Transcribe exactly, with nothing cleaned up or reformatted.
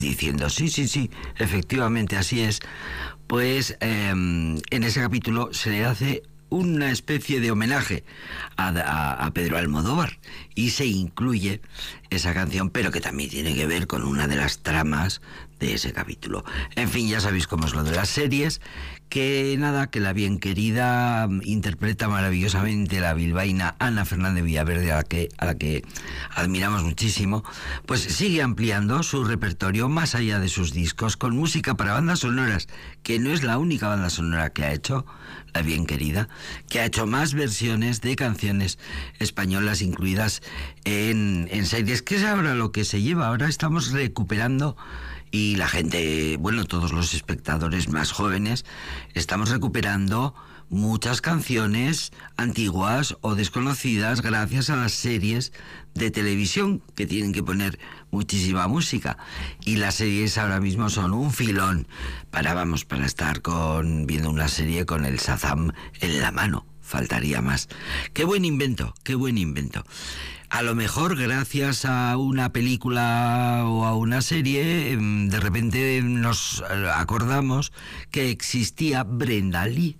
diciendo, sí, sí, sí, efectivamente, así es. Pues eh, en ese capítulo se le hace una especie de homenaje a, a, a Pedro Almodóvar y se incluye esa canción, pero que también tiene que ver con una de las tramas de ese capítulo. En fin, ya sabéis cómo es lo de las series, que nada, que la bien querida interpreta maravillosamente la bilbaína Ana Fernández Villaverde, a la que, a la que admiramos muchísimo, pues sigue ampliando su repertorio más allá de sus discos con música para bandas sonoras, que no es la única banda sonora que ha hecho la bien querida, que ha hecho más versiones de canciones españolas incluidas en, en series, que es ahora lo que se lleva. Ahora estamos recuperando, y la gente, bueno, todos los espectadores más jóvenes, estamos recuperando muchas canciones antiguas o desconocidas gracias a las series de televisión, que tienen que poner muchísima música, y las series ahora mismo son un filón para, vamos, para estar con viendo una serie con el Shazam en la mano, faltaría más. Qué buen invento, qué buen invento. A lo mejor gracias a una película o a una serie, de repente nos acordamos que existía Brenda Lee.